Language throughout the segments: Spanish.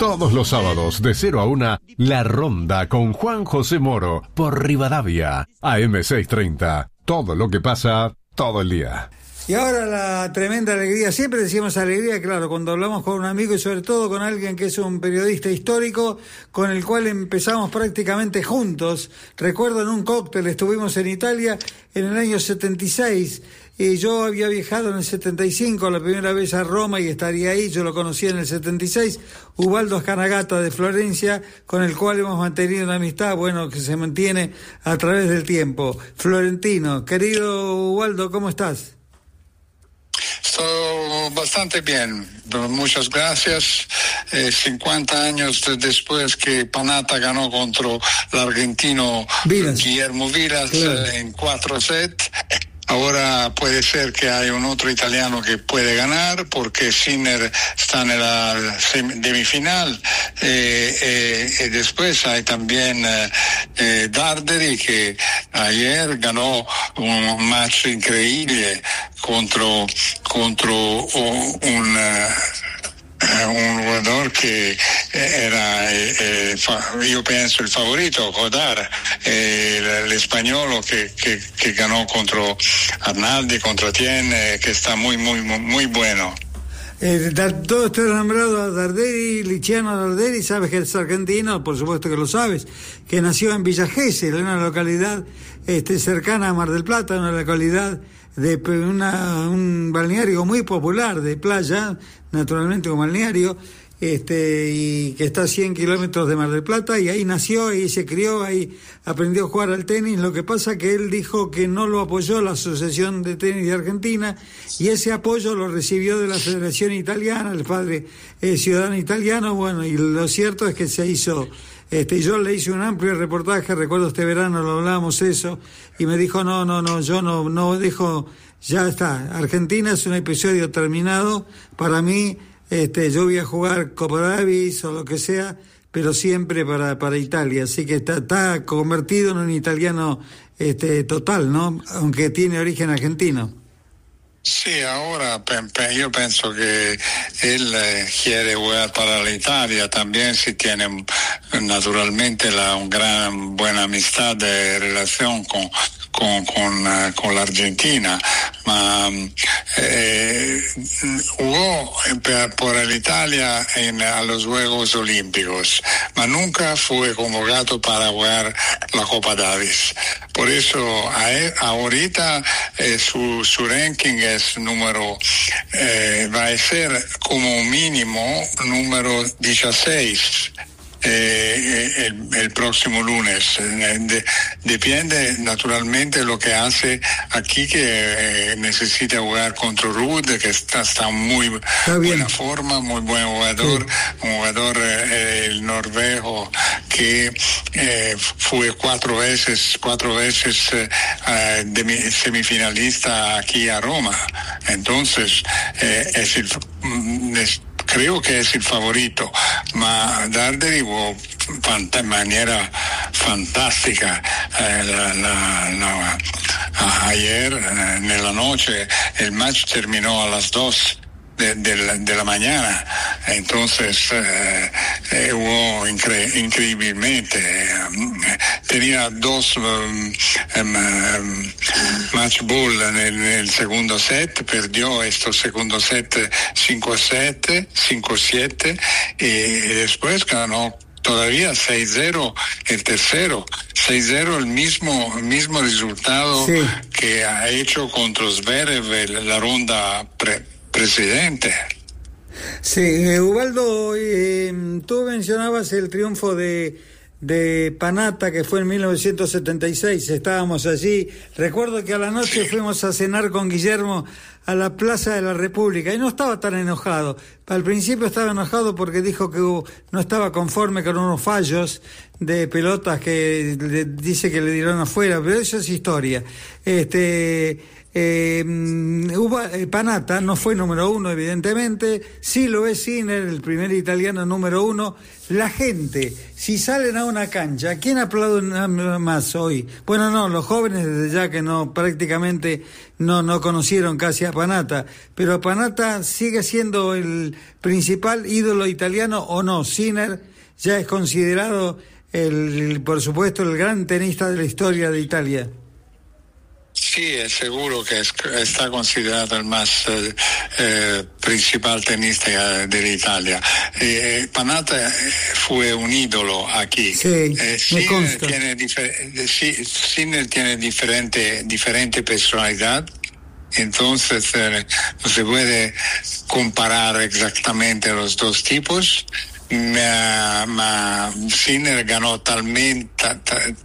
Todos los sábados de 0 a 1, La Ronda con Juan José Moro por Rivadavia, AM630. Todo lo que pasa, todo el día. Y ahora la tremenda alegría, siempre decimos alegría, claro, cuando hablamos con un amigo y sobre todo con alguien que es un periodista histórico con el cual empezamos prácticamente juntos. Recuerdo en un cóctel, estuvimos en Italia en el año 76 y yo había viajado en el 75 la primera vez a Roma y estaría ahí, yo lo conocí en el 76, Ubaldo Scanagata de Florencia, con el cual hemos mantenido una amistad, bueno, que se mantiene a través del tiempo. Florentino, querido Ubaldo, ¿cómo estás? Estoy bastante bien, muchas gracias. 50 años después que Panatta ganó contra el argentino Guillermo Vilas, claro, en 4 sets. Ahora puede ser que hay un otro italiano que puede ganar porque Sinner está en la semifinal y después hay también Darderi que ayer ganó un match increíble contra un jugador que era yo pienso el favorito, Godard, el español que ganó contra Arnaldi, contra Tien, que está muy bueno. Todo está nombrado a Darderi, Luciano Darderi, sabes que es argentino, por supuesto que lo sabes, que nació en Villa Gesell, en una localidad cercana a Mar del Plata, una localidad de un balneario muy popular de playa, naturalmente un balneario, y que está a 100 kilómetros de Mar del Plata, y ahí nació, ahí se crió, ahí aprendió a jugar al tenis. Lo que pasa que él dijo que no lo apoyó la Asociación de Tenis de Argentina, y ese apoyo lo recibió de la Federación Italiana, el padre ciudadano italiano, bueno, y lo cierto es que se hizo. Yo le hice un amplio reportaje, recuerdo este verano lo hablábamos eso, y me dijo, yo no dejo, ya está, Argentina es un episodio terminado, para mí, yo voy a jugar Copa Davis o lo que sea, pero siempre para Italia, así que está convertido en un italiano total, ¿no? Aunque tiene origen argentino. Sí, ahora yo pienso que él quiere jugar para la Italia también, si tiene naturalmente una gran buena amistad de relación con la Argentina, ma jugó por el Italia a los Juegos Olímpicos, ma nunca fue convocado para jugar la Copa Davis. Por eso ahorita su ranking es número, va a ser como mínimo número 16. El próximo lunes. Depende naturalmente de lo que hace aquí, que necesita jugar contra Ruud, que está en muy buena forma, muy buen jugador, sí. Un jugador el noruego que fue cuatro veces semifinalista aquí a Roma. Entonces creo que es el favorito, ma Darderi jugó de manera fantástica ayer en la noche. El match terminó a las 2 de la mañana, entonces jugó increíblemente. Tenía 2 match ball en el segundo set, perdió este segundo set 5-7, 5-7 y después ganó todavía 6-0 el tercero, 6-0 el mismo resultado, sí, que ha hecho contra Zverev la ronda presidente. Sí, Ubaldo, tú mencionabas el triunfo de Panatta, que fue en 1976, estábamos allí. Recuerdo que a la noche fuimos a cenar con Guillermo a la Plaza de la República y no estaba tan enojado. Al principio estaba enojado porque dijo que no estaba conforme con unos fallos de pelotas que dice que le dieron afuera, pero eso es historia. Panatta no fue número 1, evidentemente, sí lo es Sinner, el primer italiano número 1. La gente, si salen a una cancha, ¿quién aplaude más hoy? Bueno, no, los jóvenes desde ya que no, prácticamente no conocieron casi a Panatta, pero Panatta sigue siendo el principal ídolo italiano, ¿o no? Sinner ya es considerado por supuesto, el gran tenista de la historia de Italia. Sí, es seguro que está considerado el más principal tenista de Italia. Panatta fue un ídolo aquí. Sí, me consta. Sinner tiene diferente personalidad. Entonces no se puede comparar exactamente los dos tipos. Ma Sinner ganó talmente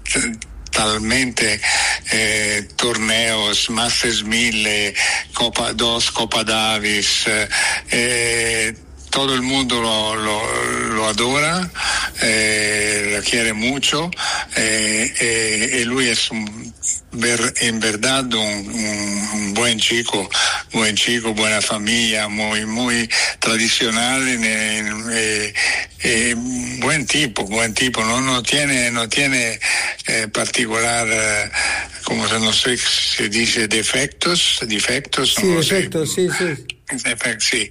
torneos, Masters 1000, Copa Davis, todo el mundo lo adora, lo quiere mucho, y lui es en verdad un buen chico, buena familia, muy tradicional, buen tipo, no tiene particular, como no sé si se dice defectos, Sí, no defectos, sé. Sí.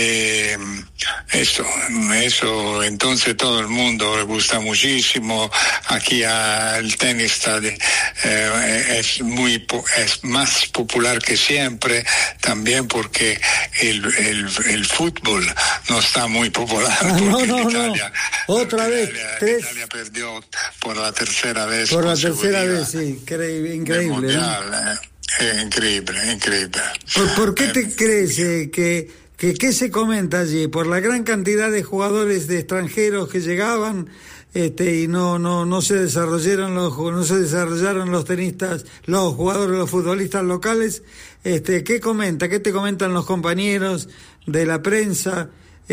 Eso, entonces todo el mundo le gusta muchísimo. Aquí el tenis es más popular que siempre, también porque el fútbol no está muy popular. No. Italia, Otra vez, Italia perdió por la tercera vez. Por la tercera vez, sí, increíble. Mundial, increíble. ¿Por qué te crees ¿Qué se comenta allí? Por la gran cantidad de jugadores de extranjeros que llegaban y no se desarrollaron los tenistas, los jugadores, los futbolistas locales. ¿Qué te comentan los compañeros de la prensa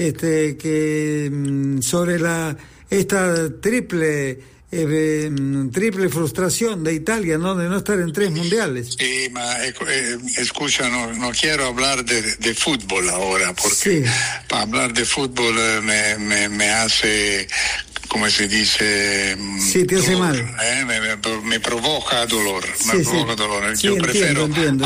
sobre esta triple frustración de Italia, ¿no? De no estar en 3 mundiales? Sí, escucha, no quiero hablar de fútbol ahora, porque para hablar de fútbol me hace, como se dice, sí, te hace mal. Me provoca dolor. Yo prefiero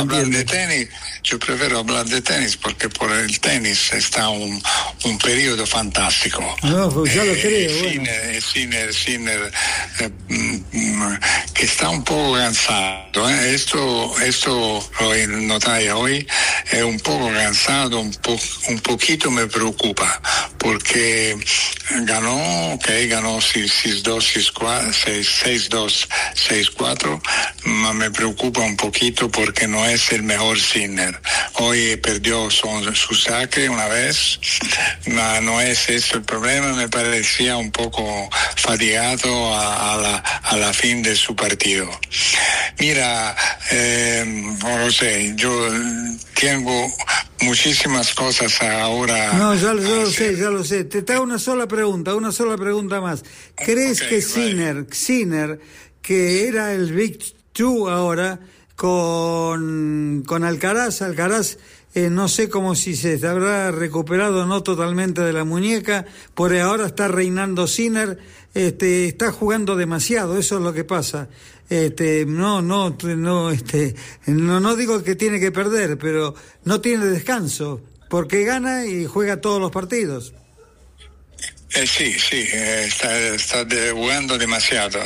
hablar de tenis porque por el tenis está un periodo fantástico. No, pues ya lo creo. Sinner que está un poco cansado. Esto lo noté hoy, è un poco cansado, un poquito me preocupa, porque ganó 6-2, 6-4, 6-4, ma me preocupa un poquito porque no es el mejor Sinner. Hoy perdió su saque una vez, ma no es eso el problema. Me parecía un poco fatigado a la fin de su partido. Mira, no lo sé, yo tengo muchísimas cosas ahora. No, ya lo sé. Te hago una sola pregunta más. ¿Crees que Sinner, que era el Big Two ahora, con Alcaraz, no sé cómo si se habrá recuperado o no totalmente de la muñeca, por ahora está reinando Sinner, está jugando demasiado, eso es lo que pasa. No digo que tiene que perder, pero no tiene descanso, porque gana y juega todos los partidos. Sí, está jugando demasiado,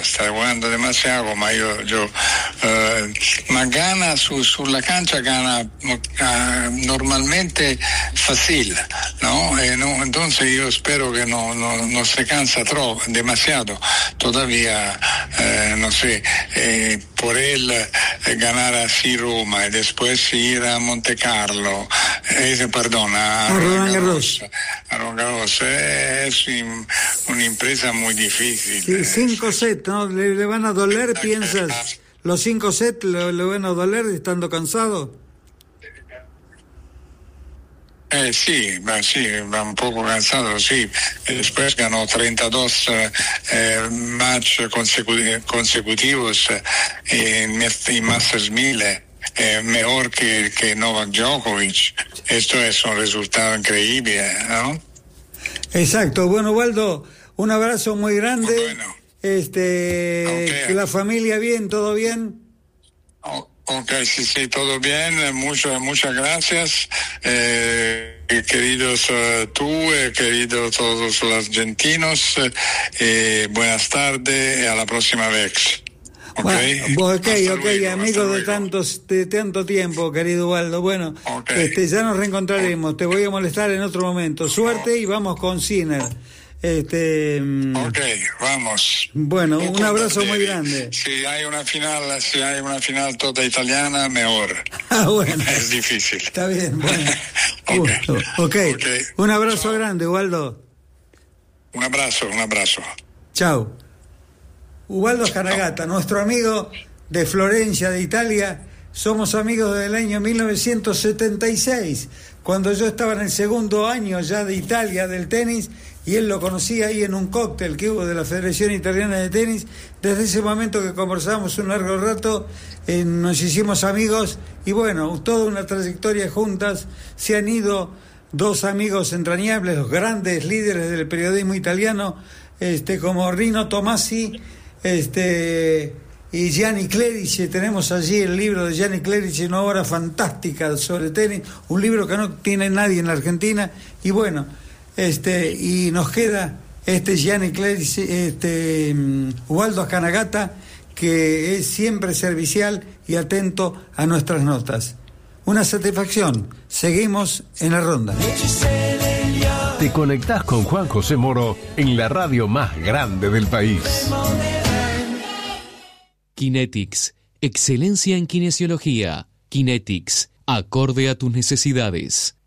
ma gana sulla cancha, gana normalmente fácil, ¿no? Entonces yo espero que no se cansa demasiado, todavía, no sé, por él ganar así Roma y después ir a Monte Carlo, a Roland Garros, es una empresa muy difícil. Sí, 5 sets, ¿no? ¿Le van a doler, piensas? ¿Los 5 sets le van a doler estando cansado? Sí, va un poco cansado, sí. Después ganó 32 match consecutivos en Masters 1000. mejor que Novak Djokovic. Esto es un resultado increíble, ¿no? Exacto. Bueno, Waldo, un abrazo muy grande. Bueno. Que la familia bien, todo bien. Ok, sí, todo bien, muchas gracias, queridos tú, queridos todos los argentinos, buenas tardes, a la próxima vez. Okay. Ok, amigos de tanto tiempo, querido Waldo. Bueno, ya nos reencontraremos, te voy a molestar en otro momento. Suerte y vamos con Sinner. Vamos. Bueno, un abrazo muy grande. Si hay una final toda italiana, mejor. Bueno. Es difícil. Está bien, bueno. Okay. Un abrazo grande, Waldo. Un abrazo. Chao. Ubaldo Scarnagata, nuestro amigo de Florencia, de Italia. Somos amigos del año 1976, cuando yo estaba en el segundo año ya de Italia del tenis, y él lo conocía ahí en un cóctel que hubo de la Federación Italiana de Tenis. Desde ese momento que conversamos un largo rato, nos hicimos amigos, y bueno, toda una trayectoria juntas. Se han ido dos amigos entrañables, los grandes líderes del periodismo italiano, como Rino Tomasi, y Gianni Clerici. Tenemos allí el libro de Gianni Clerici, una obra fantástica sobre tenis, un libro que no tiene nadie en la Argentina. Y bueno, y nos queda Gianni Clerici, Ubaldo Scarnagata, que es siempre servicial y atento a nuestras notas. Una satisfacción. Seguimos en la ronda. Te conectás con Juan José Moro en la radio más grande del país. Kinetics, excelencia en kinesiología. Kinetics, acorde a tus necesidades.